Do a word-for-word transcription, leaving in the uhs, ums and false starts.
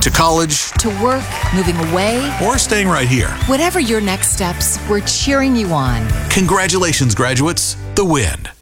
to college, to work, moving away, or staying right here. Whatever your next steps, we're cheering you on. Congratulations, graduates. The Win.